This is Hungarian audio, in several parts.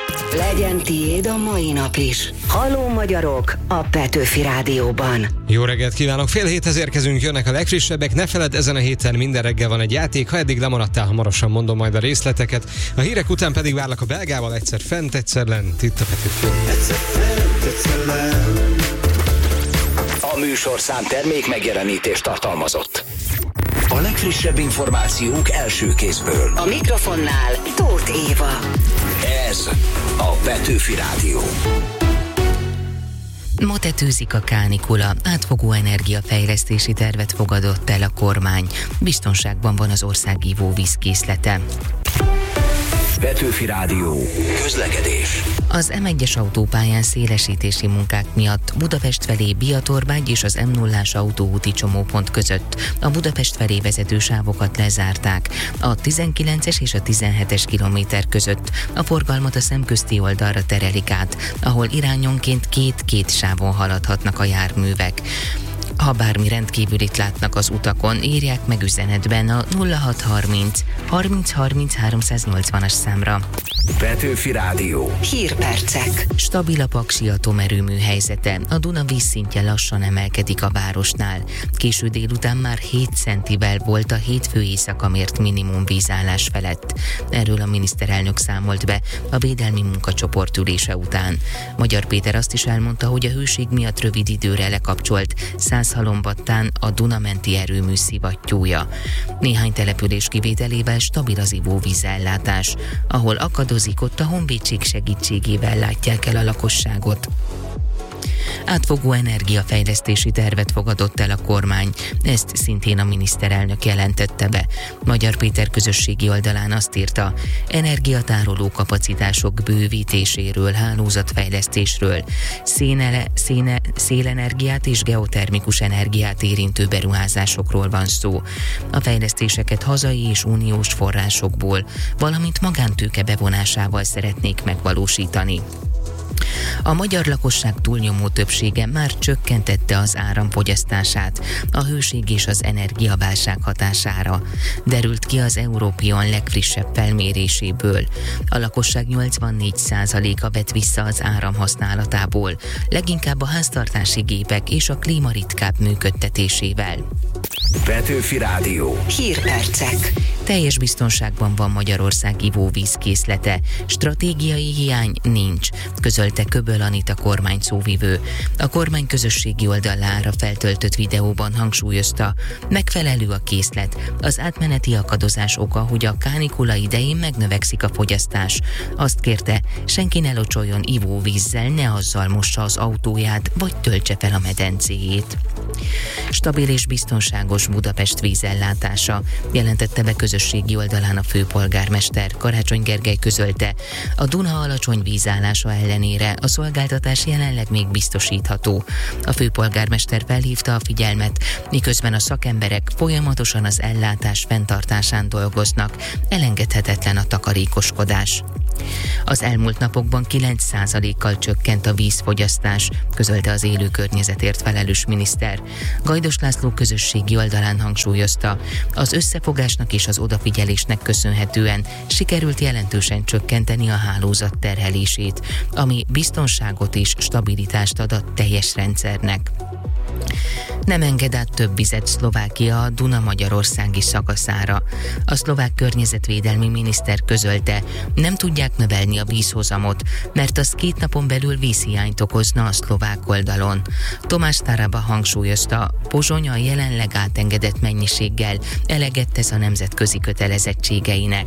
Legyen tiéd a mai nap is. Halló magyarok a Petőfi Rádióban. Jó reggelt kívánok! 6:30 érkezünk, jönnek a legfrissebbek. Ne feledd, ezen a héten minden reggel van egy játék. Ha eddig lemaradtál, hamarosan mondom majd a részleteket. A hírek után pedig várlak a Belgával, egyszer fent, egyszer lent. Itt a Petőfi. Egyszer fent, egyszer lent. A műsorszám termék megjelenítést tartalmazott. A legfrissebb információk első kézből. A mikrofonnál Tóth Éva. Ez a Petőfi Rádió. Ma tetőzik a kánikula, átfogó energiafejlesztési tervet fogadott el a kormány. Biztonságban van az ország ivóvízkészlete. Petőfi Rádió. Közlekedés. Az M1-es autópályán szélesítési munkák miatt Budapest felé Biatorbágy és az M0-ás autóúti csomópont között a Budapest felé vezető sávokat lezárták. A 19-es és a 17-es kilométer között a forgalmat a szemközti oldalra terelik át, ahol irányonként két sávon haladhatnak a járművek. Ha bármi rendkívülit látnak az utakon, írják meg üzenetben a 0630 30 30 380-as számra. Petőfi Rádió. Hírpercek. Stabil a Paksi atomerőmű helyzete. A Duna vízszintje lassan emelkedik a városnál. Késő délután már 7 centivel volt a hétfő éjszaka mért minimum vízállás felett. Erről a miniszterelnök számolt be a védelmi munkacsoport ülése után. Magyar Péter azt is elmondta, hogy a hőség miatt rövid időre lekapcsolt Százhalombattán a Dunamenti erőmű szivattyúja. Néhány település kivételével stabil az ivóvízellátás. Ahol akadozik, ott a honvédség segítségével látják el a lakosságot. Átfogó energiafejlesztési tervet fogadott el a kormány, ezt szintén a miniszterelnök jelentette be. Magyar Péter közösségi oldalán azt írta, energiatároló kapacitások bővítéséről, hálózatfejlesztésről, szélenergiát és geotermikus energiát érintő beruházásokról van szó. A fejlesztéseket hazai és uniós forrásokból, valamint magántőke bevonásával szeretnék megvalósítani. A magyar lakosság túlnyomó többsége már csökkentette az áramfogyasztását a hőség és az energiaválság hatására. Derült ki az Európion legfrissebb felméréséből. A lakosság 84%-a vett vissza az áram használatából, leginkább a háztartási gépek és a klímaritkább működtetésével. Petőfi Rádió. Hírpercek. Teljes biztonságban van Magyarország ivóvízkészlete. Stratégiai hiány nincs, közölte Köböl Anita kormány szóvivő. A kormány közösségi oldalára feltöltött videóban hangsúlyozta, megfelelő a készlet. Az átmeneti akadozás oka, hogy a kánikula idején megnövekszik a fogyasztás. Azt kérte, senki ne locsoljon ivóvízzel, ne azzal mossa az autóját, vagy töltse fel a medencéjét. Stabil és biztonságos Budapest vízellátása, jelentette be közösségi oldalán a főpolgármester. Karácsony Gergely közölte, a Duna alacsony vízállása ellenére a szolgáltatás jelenleg még biztosítható. A főpolgármester felhívta a figyelmet, miközben a szakemberek folyamatosan az ellátás fenntartásán dolgoznak, elengedhetetlen a takarékoskodás. Az elmúlt napokban 9%-kal csökkent a vízfogyasztás, közölte az élő környezetért felelős miniszter. Gajdos László közösségi oldalán hangsúlyozta, az összefogásnak és az odafigyelésnek köszönhetően sikerült jelentősen csökkenteni a hálózat terhelését, ami biztonságot és stabilitást ad a teljes rendszernek. Nem enged át több vizet Szlovákia a Duna-magyarországi szakaszára. A szlovák környezetvédelmi miniszter közölte, nem tudják növelni a vízhozamot, mert az 2 napon belül vízhiányt okozna a szlovák oldalon. Tomás Taraba hangsúlyozta, Pozsony a jelenleg átengedett mennyiséggel eleget tesz a nemzetközi kötelezettségeinek.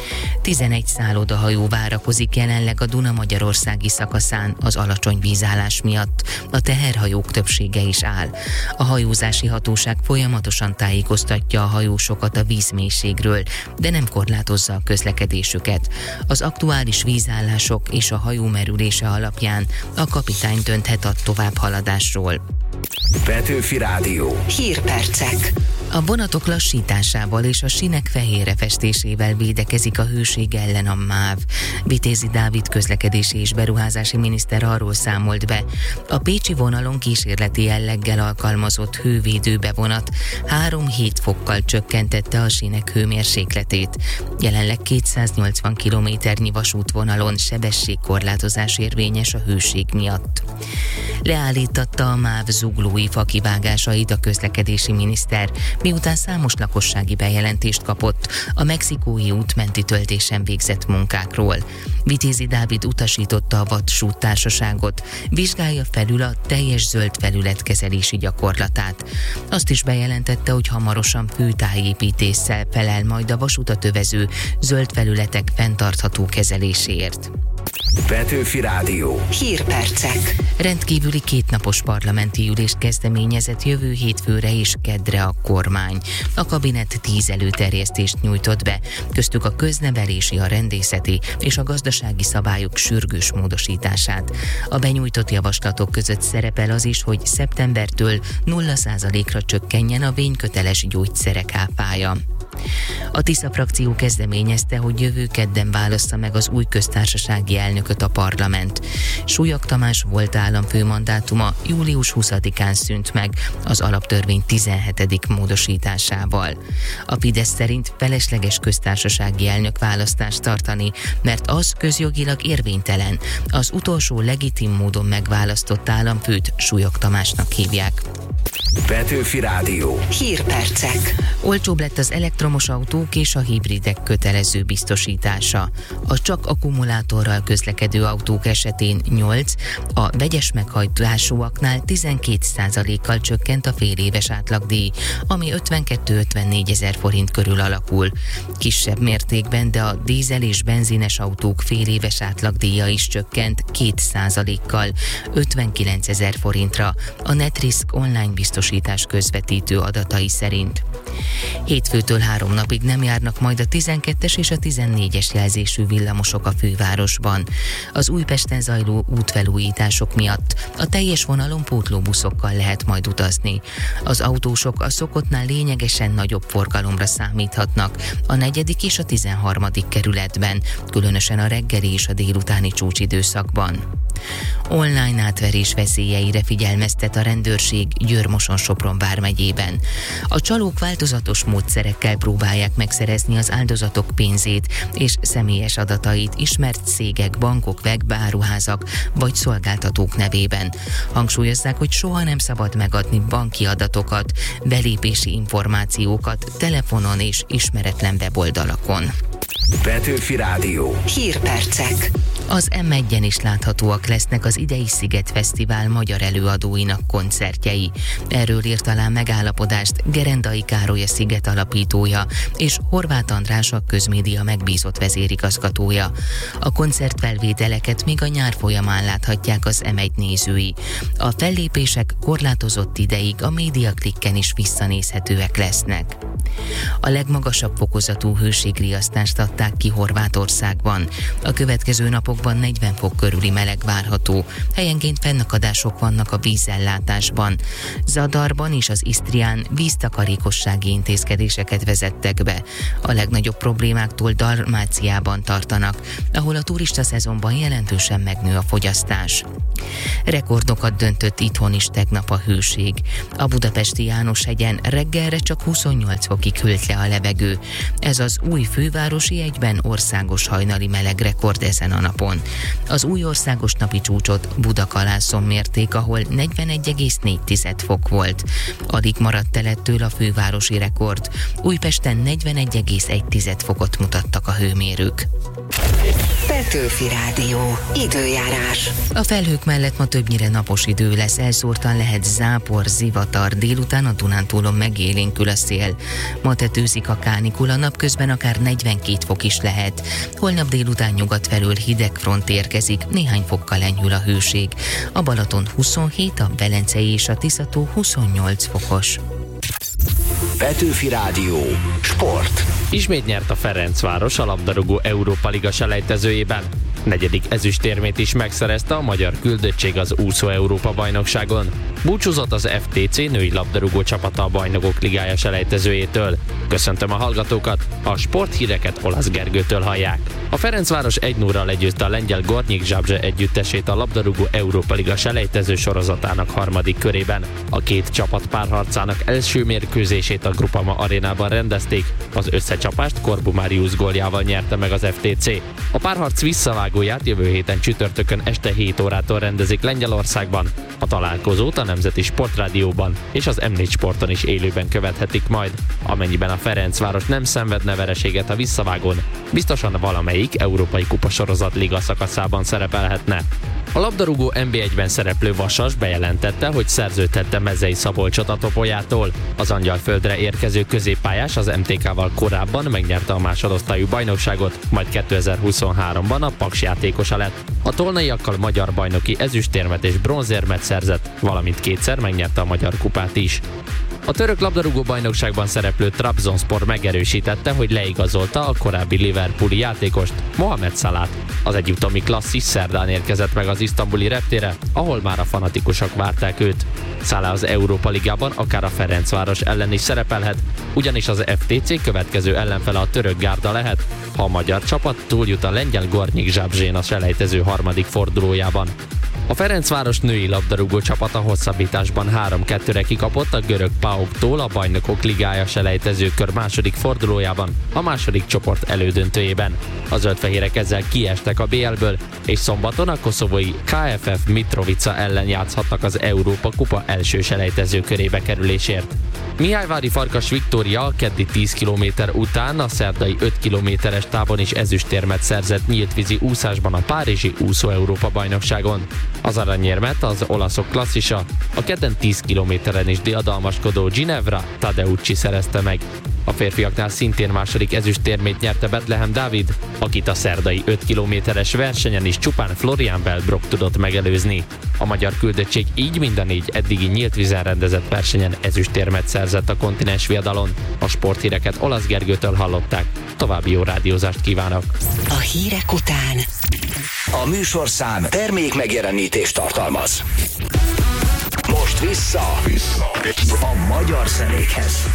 11 szállodahajó várakozik jelenleg a Duna-magyarországi szakaszán az alacsony vízállás miatt. A teherhajók többsége is áll. A hajózási hatóság folyamatosan tájékoztatja a hajósokat a vízmélységről, de nem korlátozza a közlekedésüket. Az aktuális vízállások és a hajó merülése alapján a kapitány dönthet a továbbhaladásról. Petőfi Rádió. Hírpercek. A vonatok lassításával és a sinek fehérre festésével védekezik a hőség ellen a MÁV. Vitézi Dávid közlekedési és beruházási miniszter arról számolt be, a pécsi vonalon kísérleti jelleggel alkalmazott hővédő bevonat 3-7 fokkal csökkentette a sinek hőmérsékletét. Jelenleg 280 kilométernyi vasútvonalon sebességkorlátozás érvényes a hőség miatt. Leállítatta a MÁV zuglói fakivágásait a közlekedési miniszter, miután számos lakossági bejelentést kapott a Mexikói út menti töltésen végzett munkákról. Vitézi Dávid utasította a Vasút Társaságot, vizsgálja felül a teljes zöld felületkezelési gyakorlatát. Azt is bejelentette, hogy hamarosan főtájépítéssel felel majd a vasutat övező zöld felületek fenntartható kezeléséért. Petőfi Rádió. Hírpercek. Rendkívüli kétnapos parlamenti ülést kezdeményezett jövő hétfőre és keddre a kormány. A kabinet 10 előterjesztést nyújtott be, köztük a köznevelési, a rendészeti és a gazdasági szabályok sürgős módosítását. A benyújtott javaslatok között szerepel az is, hogy szeptembertől 0%-ra csökkenjen a vényköteles gyógyszerek áfája. A Tisza frakció kezdeményezte, hogy jövő kedden válassza meg az új köztársasági elnököt a parlament. Súlyog Tamás volt államfő mandátuma július 20-án szűnt meg az alaptörvény 17. módosításával. A Fidesz szerint felesleges köztársasági elnök választást tartani, mert az közjogilag érvénytelen. Az utolsó legitim módon megválasztott államfőt Súlyog Tamásnak hívják. Petőfi Rádió. Hírpercek. Olcsóbb lett az elektromos autók és a hibridek kötelező biztosítása. A csak akkumulátorral közlekedő autók esetén 8, a vegyes meghajtásúaknál 12%-kal csökkent a féléves átlagdíj, ami 52-54 ezer forint körül alakul. Kisebb mértékben, de a dízel és benzines autók féléves átlagdíja is csökkent 2%-kal, 59 ezer forintra, a Netrisk online biztosítás közvetítő adatai szerint. Hétfőtől 3 napig nem járnak majd a 12-es és a 14-es jelzésű villamosok a fővárosban. Az Újpesten zajló útfelújítások miatt a teljes vonalon pótlóbuszokkal lehet majd utazni. Az autósok a szokottnál lényegesen nagyobb forgalomra számíthatnak a 4. és a 13. kerületben, különösen a reggeli és a délutáni csúcsidőszakban. Online átverés veszélyeire figyelmeztet a rendőrség Győr-Moson-Sopron vármegyében. A csalók változatos módszerekkel próbálják megszerezni az áldozatok pénzét és személyes adatait ismert cégek, bankok, webáruházak vagy szolgáltatók nevében. Hangsúlyozzák, hogy soha nem szabad megadni banki adatokat, belépési információkat telefonon és ismeretlen weboldalakon. Petőfi Rádió. Hírpercek. Az M1-en is láthatóak lesznek az idei Sziget Fesztivál magyar előadóinak koncertjei. Erről írt alá megállapodást Gerendai Károly a Sziget alapítója és Horváth András a közmédia megbízott vezérigazgatója. A koncertfelvételeket még a nyár folyamán láthatják az M1 nézői. A fellépések korlátozott ideig a MediaClicken is visszanézhetőek lesznek. A legmagasabb fokozatú hőségriasztást adták ki Horvátországban. A következő napokban 40 fok körüli meleg várható. Helyenként fennakadások vannak a vízellátásban. Zadarban és az Isztrián víztakarékossági intézkedéseket vezettek be. A legnagyobb problémáktól Dalmáciában tartanak, ahol a turista szezonban jelentősen megnő a fogyasztás. Rekordokat döntött itthon is tegnap a hőség. A budapesti Jánoshegyen reggelre csak 28 fokig hűlt le a levegő. Ez az új fővárosi egyben országos hajnali melegrekord ezen a napon. Az új országos napi csúcsot Budakalászon mérték, ahol 41,4 fok volt. Alig maradt el ettől a fővárosi rekord. Újpesten 41,1 fokot mutattak a hőmérők. Petőfi Rádió. Időjárás. A felhők mellett ma többnyire napos idő lesz, elszórtan lehet zápor, zivatar, délután a Dunántúlon megélénkül a szél. Ma tetőzik a kánikula, napközben akár 42 fok is lehet. Holnap délután nyugat felől hideg front érkezik, néhány fokkal enyhül a hőség. A Balaton 27, a Velencei és a Tiszató 28 fokos. Petőfi Rádió. Sport. Ismét nyert a Ferencváros a labdarúgó Európa Liga selejtezőjében. Negyedik ezüstérmét is megszerezte a magyar küldöttség az úszó Európa-bajnokságon. Búcsúzott az FTC női labdarúgó csapata a Bajnokok Ligája selejtezőjétől. Köszöntöm a hallgatókat, a sporthíreket Olasz Gergőtől hallják. A Ferencváros 1-0-ral legyőzte a lengyel Gornjik Zabrze együttesét a labdarúgó Európa Liga selejtező sorozatának harmadik körében. A két csapat párharcának első mérkőzését a Groupama arénában rendezték, az összecsapást Corbu Marius góljával nyerte meg az FTC. A párharc visszavágóját jövő héten csütörtökön este 7 órától rendezik Lengyelországban. A találkozót a Nemzeti Sportrádióban és az M4 Sporton is élőben követhetik majd. Amennyiben a Ferencváros nem szenvedne vereséget a visszavágón, biztosan valamelyik európai kupasorozat liga szakaszában szerepelhetne. A labdarúgó NB1-ben szereplő Vasas bejelentette, hogy szerződtette Mezei Szabolcsot a Topolyától. Az Angyalföldre érkező középpályás az MTK-val korábban megnyerte a másodosztályú bajnokságot, majd 2023-ban a Paks játékosa lett. A tolnaiakkal magyar bajnoki ezüstérmet és bronzérmet szerzett, valamint kétszer megnyerte a magyar kupát is. A török labdarúgó bajnokságban szereplő Trabzonspor megerősítette, hogy leigazolta a korábbi liverpooli játékost, Mohamed Salát. Az egyiptomi klasszis szerdán érkezett meg az isztambuli reptére, ahol már a fanatikusok várták őt. Salah az Európa Ligában akár a Ferencváros ellen is szerepelhet, ugyanis az FTC következő ellenfele a török Gárda lehet, ha a magyar csapat túljut a lengyel Gornjik Zabrzen a selejtező harmadik fordulójában. A Ferencváros női labdarúgó csapata hosszabbításban 3-2-re kikapott a görög PAOK-tól a Bajnokok Ligája selejtezőkör második fordulójában, a második csoport elődöntőjében. A zöldfehérek ezzel kiestek a BL-ből, és szombaton a koszovói KFF Mitrovica ellen játszhatnak az Európa Kupa első selejtezőkörébe kerülésért. Mihályvári Farkas Viktória a keddi 10 km után a szerdai 5 kilométeres távon is ezüstérmet szerzett nyíltvízi úszásban a párizsi úszó Európa bajnokságon. Az aranyérmet az olaszok klasszisa, a kedden 10 kilométeren is diadalmaskodó Ginevra Tadeucci szerezte meg. A férfiaknál szintén második ezüstérmét nyerte Bethlehem Dávid, akit a szerdai 5 kilométeres versenyen is csupán Florian Belbrock tudott megelőzni. A magyar küldöttség így mind a 4 eddigi nyíltvízen rendezett versenyen ezüstérmet szerzett a kontinens viadalon. A sporthíreket Olasz Gergőtől hallották. További jó rádiózást kívánok! A hírek után A műsorszám termék megjelenítést tartalmaz. Most vissza a magyar zenékhez.